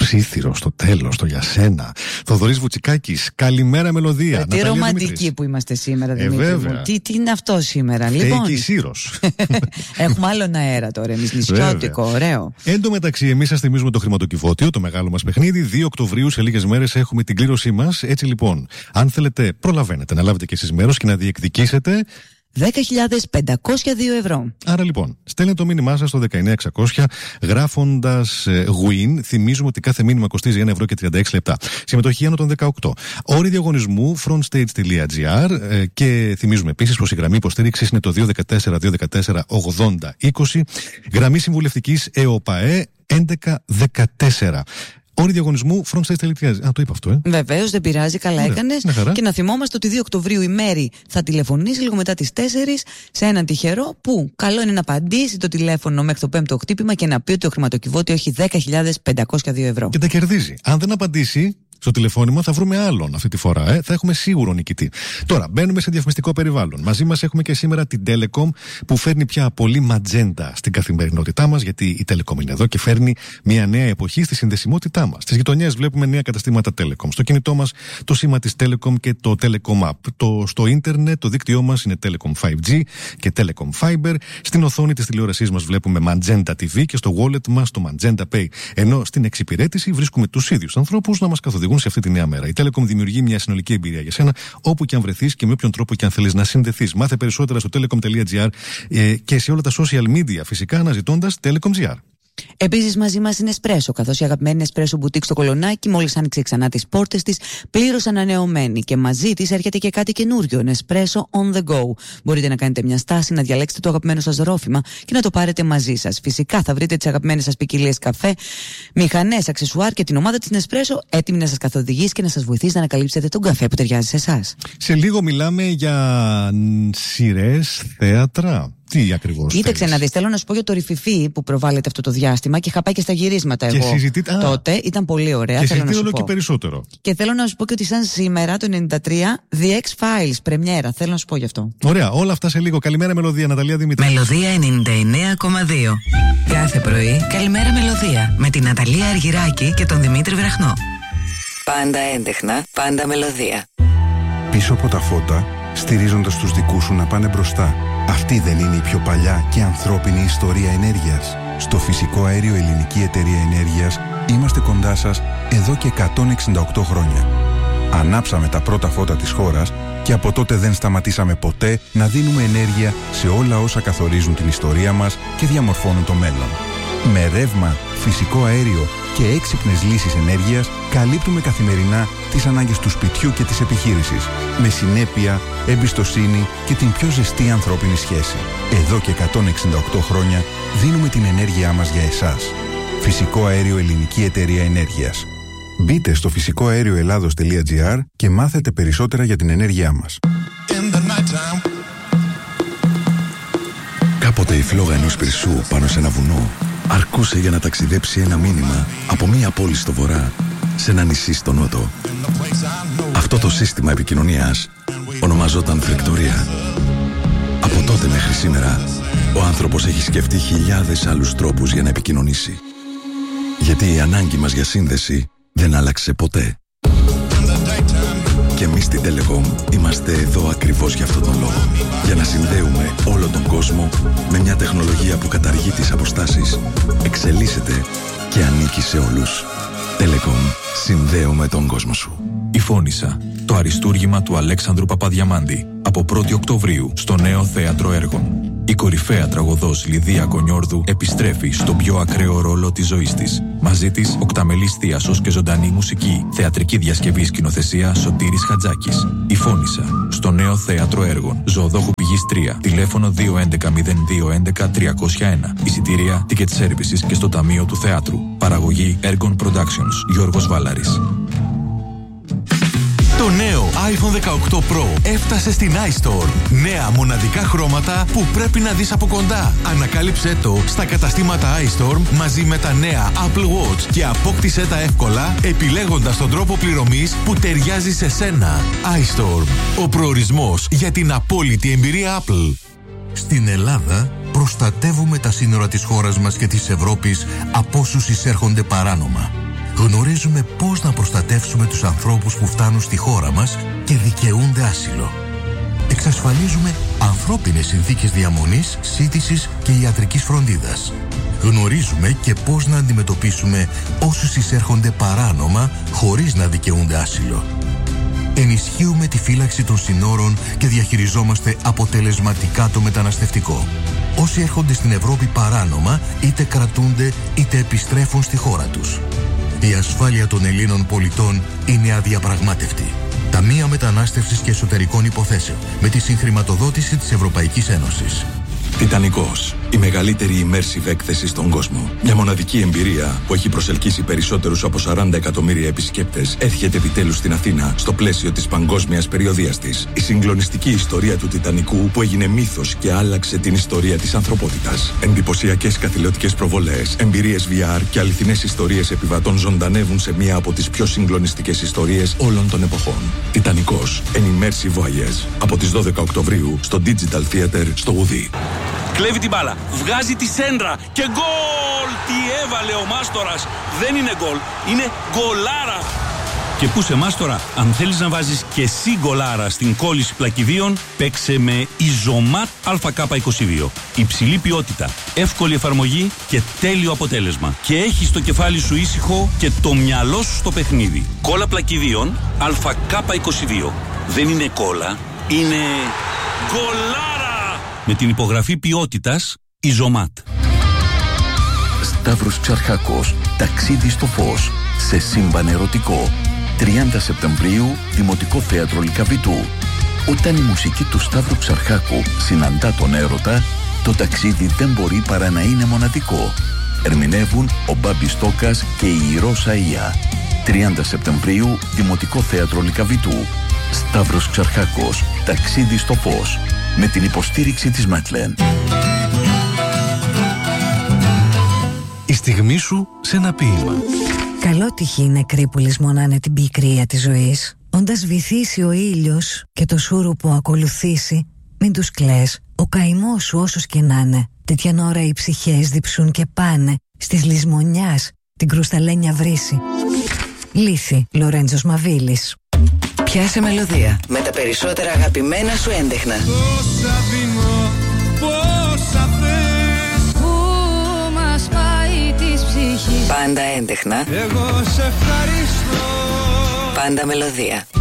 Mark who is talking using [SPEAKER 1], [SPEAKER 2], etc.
[SPEAKER 1] Ψήθυρο στο τέλος, το για σένα. Θοδωρής Βουτσικάκης, καλημέρα μελωδία.
[SPEAKER 2] Τι ρομαντικοί που είμαστε σήμερα, Δημήτρη μου. Τι είναι αυτό σήμερα, λοιπόν.
[SPEAKER 1] Και Σύρος.
[SPEAKER 2] Έχουμε άλλον αέρα τώρα, εμείς νησιώτικο, ωραίο.
[SPEAKER 1] Εν τω μεταξύ, εμείς σας θυμίζουμε το χρηματοκιβώτιο, το μεγάλο μας παιχνίδι. 2 Οκτωβρίου, σε λίγες μέρες, έχουμε την κλήρωσή μας. Έτσι λοιπόν, αν θέλετε, προλαβαίνετε να λάβετε και εσείς μέρος και να διεκδικήσετε
[SPEAKER 2] 10.502 ευρώ.
[SPEAKER 1] Άρα λοιπόν, στέλνετε το μήνυμά σας στο 19600 γράφοντας win. Θυμίζουμε ότι κάθε μήνυμα κοστίζει 1 ευρώ και 36 λεπτά. Συμμετοχή άνω των 18. Όροι διαγωνισμού frontstage.gr και θυμίζουμε επίσης πως η γραμμή υποστήριξης είναι το 214-214-80-20. Γραμμή συμβουλευτικής ΕΟΠΑΕ 1114. Όροι διαγωνισμού frontstage.gr. Το είπα αυτό,
[SPEAKER 2] Βεβαίως, δεν πειράζει, καλά έκανες. Και να θυμόμαστε ότι 2 Οκτωβρίου η Μέρη θα τηλεφωνήσει λίγο μετά τις 4 σε έναν τυχερό που καλό είναι να απαντήσει το τηλέφωνο μέχρι το 5ο χτύπημα και να πει ότι το χρηματοκιβώτιο έχει 10.502 ευρώ.
[SPEAKER 1] Και τα κερδίζει. Αν δεν απαντήσει στο τηλεφώνημα, θα βρούμε άλλον αυτή τη φορά. Θα έχουμε σίγουρο νικητή. Τώρα, μπαίνουμε σε διαφημιστικό περιβάλλον. Μαζί μας έχουμε και σήμερα την Telecom που φέρνει πια πολύ ματζέντα στην καθημερινότητά μας, γιατί η Telecom είναι εδώ και φέρνει μια νέα εποχή στη συνδεσιμότητά μας. Στις γειτονιές βλέπουμε νέα καταστήματα Telecom. Στο κινητό μας το σήμα της Telecom και το Telecom App. Στο ίντερνετ το δίκτυό μας είναι Telecom 5G και Telecom Fiber. Στην οθόνη της τηλεόρασής μας βλέπουμε Magenta TV και στο wallet μας το Magenta Pay. Ενώ στην εξυπηρέτηση βρίσκουμε τους ίδιους ανθρώπους να μας καθοδηγούν σε αυτή τη νέα μέρα. Η Telecom δημιουργεί μια συνολική εμπειρία για σένα, όπου και αν βρεθείς και με όποιον τρόπο και αν θέλεις να συνδεθείς. Μάθε περισσότερα στο telecom.gr και σε όλα τα social media, φυσικά αναζητώντας Telecom.gr.
[SPEAKER 2] Επίσης, μαζί μας είναι Nespresso, καθώς η αγαπημένη Nespresso Boutique στο Κολονάκι μόλις άνοιξε ξανά τις πόρτες της, πλήρως ανανεωμένη. Και μαζί της έρχεται και κάτι καινούριο, Nespresso on the go. Μπορείτε να κάνετε μια στάση, να διαλέξετε το αγαπημένο σας ρόφημα και να το πάρετε μαζί σας. Φυσικά θα βρείτε τις αγαπημένες σας ποικιλίες καφέ, μηχανές, αξεσουάρ και την ομάδα της Nespresso έτοιμη να σας καθοδηγήσει και να σας βοηθήσει να ανακαλύψετε τον καφέ που ταιριάζει σε εσάς.
[SPEAKER 1] Σε λίγο μιλάμε για σειρές, θέατρα. Τι ακριβώς?
[SPEAKER 2] Κοίταξε να δεις, θέλω να σου πω για το Ριφιφί που προβάλλεται αυτό το διάστημα και είχα πάει και στα γυρίσματα εγώ. Τότε ήταν πολύ ωραία.
[SPEAKER 1] Και συζητείτε όλο και περισσότερο.
[SPEAKER 2] Και θέλω να σου πω και ότι σαν σήμερα το 93 The X-Files, πρεμιέρα. Θέλω να σου πω γι' αυτό.
[SPEAKER 1] Ωραία, όλα αυτά σε λίγο. Καλημέρα Μελωδία, Ναταλία Δημήτρη.
[SPEAKER 3] Μελωδία 99,2. Κάθε πρωί, καλημέρα Μελωδία. Με την Ναταλία Αργυράκη και τον Δημήτρη Βραχνό. Πάντα έντεχνα, πάντα Μελωδία.
[SPEAKER 4] Πίσω από τα φώτα, στηρίζοντας τους δικούς σου να πάνε μπροστά. Αυτή δεν είναι η πιο παλιά και ανθρώπινη ιστορία ενέργειας? Στο Φυσικό Αέριο Ελληνική Εταιρεία Ενέργειας είμαστε κοντά σας εδώ και 168 χρόνια. Ανάψαμε τα πρώτα φώτα της χώρας και από τότε δεν σταματήσαμε ποτέ να δίνουμε ενέργεια σε όλα όσα καθορίζουν την ιστορία μας και διαμορφώνουν το μέλλον. Με ρεύμα, φυσικό αέριο και έξυπνες λύσεις ενέργειας καλύπτουμε καθημερινά τις ανάγκες του σπιτιού και της επιχείρησης, με συνέπεια, εμπιστοσύνη και την πιο ζεστή ανθρώπινη σχέση. Εδώ και 168 χρόνια δίνουμε την ενέργειά μας για εσάς. Φυσικό Αέριο Ελληνική Εταιρεία Ενέργειας. Μπείτε στο φυσικοαέρioελλάδος.gr και μάθετε περισσότερα για την ενέργειά μας.
[SPEAKER 5] Κάποτε η φλόγα ενός πυρσού πάνω σε ένα βουνό αρκούσε για να ταξιδέψει ένα μήνυμα από μία πόλη στο βορρά σε ένα νησί στο νότο. Αυτό το σύστημα επικοινωνίας ονομαζόταν φρεκτορία. Από τότε μέχρι σήμερα, ο άνθρωπος έχει σκεφτεί χιλιάδες άλλους τρόπους για να επικοινωνήσει. Γιατί η ανάγκη μας για σύνδεση δεν άλλαξε ποτέ. Και εμείς στην Telecom είμαστε εδώ ακριβώς για αυτόν τον λόγο. Για να συνδέουμε όλο τον κόσμο με μια τεχνολογία που καταργεί τις αποστάσεις, εξελίσσεται και ανήκει σε όλους. Telecom. Συνδέουμε τον κόσμο σου.
[SPEAKER 6] Η Φώνισσα. Το αριστούργημα του Αλέξανδρου Παπαδιαμάντη. Από 1η Οκτωβρίου στο νέο θέατρο έργων. Η κορυφαία τραγωδός Λιδία Κονιόρδου επιστρέφει στον πιο ακραίο ρόλο της ζωής της. Μαζί της οκταμελής θίασος και ζωντανή μουσική. Θεατρική διασκευή σκηνοθεσία Σωτήρης Χατζάκης. Η Φώνισσα. Στο νέο θέατρο έργων. Ζωοδόχου Πηγής 3. Τηλέφωνο 211-0211-301. Εισιτήρια Ticket Services και στο Ταμείο του Θεάτρου. Παραγωγή Ergon Productions. Γιώργος Βάλαρης.
[SPEAKER 7] Το νέο iPhone 18 Pro έφτασε στην iStore. Νέα μοναδικά χρώματα που πρέπει να δεις από κοντά. Ανακάλυψέ το στα καταστήματα iStore μαζί με τα νέα Apple Watch και απόκτησέ τα εύκολα επιλέγοντας τον τρόπο πληρωμής που ταιριάζει σε σένα. iStore. Ο προορισμός για την απόλυτη εμπειρία Apple.
[SPEAKER 8] Στην Ελλάδα προστατεύουμε τα σύνορα της χώρας μας και της Ευρώπης από όσους εισέρχονται παράνομα. Γνωρίζουμε πώς να προστατεύσουμε τους ανθρώπους που φτάνουν στη χώρα μας και δικαιούνται άσυλο. Εξασφαλίζουμε ανθρώπινες συνθήκες διαμονής, σύντησης και ιατρικής φροντίδας. Γνωρίζουμε και πώς να αντιμετωπίσουμε όσους εισέρχονται παράνομα χωρίς να δικαιούνται άσυλο. Ενισχύουμε τη φύλαξη των συνόρων και διαχειριζόμαστε αποτελεσματικά το μεταναστευτικό. Όσοι έρχονται στην Ευρώπη παράνομα είτε κρατούνται είτε επιστρέφουν στη χώρα τους. Η ασφάλεια των Ελλήνων πολιτών είναι αδιαπραγμάτευτη. Ταμεία Μετανάστευσης και Εσωτερικών Υποθέσεων με τη συγχρηματοδότηση της Ευρωπαϊκής Ένωσης.
[SPEAKER 5] Τιτανικός. Η μεγαλύτερη immersive έκθεση στον κόσμο. Μια μοναδική εμπειρία που έχει προσελκύσει περισσότερους από 40 εκατομμύρια επισκέπτες έρχεται επιτέλους στην Αθήνα στο πλαίσιο της παγκόσμιας περιοδίας της. Η συγκλονιστική ιστορία του Τιτανικού που έγινε μύθος και άλλαξε την ιστορία της ανθρωπότητας. Εντυπωσιακές καθηλωτικές προβολές, εμπειρίες VR και αληθινές ιστορίες επιβατών ζωντανεύουν σε μία από τις πιο συγκλονιστικές ιστορίες όλων των εποχών. Τιτανικός. An immersive voyage. Από τις 12 Οκτωβρίου στο Digital Theater στο Ουδί.
[SPEAKER 9] Κλέβει την μπάλα, βγάζει τη σέντρα και γκολ! Τι έβαλε ο Μάστορας! Δεν είναι γκολ, είναι γκολάρα! Και πού σε Μάστορα, αν θέλεις να βάζεις και εσύ γκολάρα στην κόλληση πλακιδίων, παίξε με Ιζωμάτ ΑΚ22. Υψηλή ποιότητα, εύκολη εφαρμογή και τέλειο αποτέλεσμα. Και έχεις το κεφάλι σου ήσυχο και το μυαλό σου στο παιχνίδι. Κόλλα πλακιδίων ΑΚ22. Δεν είναι κόλλα, είναι γκολάρα! Με την υπογραφή ποιότητας Ιζωμάτ.
[SPEAKER 5] Σταύρος Ξαρχάκος, ταξίδι στο φως, σε σύμπαν ερωτικό. 30 Σεπτεμβρίου, Δημοτικό Θέατρο Λυκαβητού. Όταν η μουσική του Σταύρου Ξαρχάκου συναντά τον έρωτα, το ταξίδι δεν μπορεί παρά να είναι μοναδικό. Ερμηνεύουν ο Μπάμπης Τόκας και η Ρώσα Ία. 30 Σεπτεμβρίου, Δημοτικό Θέατρο Λυκαβητού. Σταύρος Ξαρχάκος, ταξίδι στο φως. Με την υποστήριξη της Μέτλεν.
[SPEAKER 1] Η στιγμή σου σε ένα ποίημα.
[SPEAKER 10] Καλό τυχή οι νεκροί που λησμονάνε την πικρία της ζωής. Όντας βυθίσει ο ήλιος και το σούρουπο ακολουθήσει, μην τους κλαις, ο καημός σου όσος και να είναι. Τέτοιαν ώρα οι ψυχές διψούν και πάνε στις λησμονιάς την κρουσταλένια βρύση. Λύθη, Λορέντζος Μαβίλης.
[SPEAKER 3] Πιάσε μελωδία με τα περισσότερα αγαπημένα σου έντεχνα.
[SPEAKER 11] Πόσα δίνω, πόσα θες, που μας πάει της ψυχής.
[SPEAKER 3] Πάντα έντεχνα.
[SPEAKER 11] Εγώ σε ευχαριστώ.
[SPEAKER 3] Πάντα μελωδία.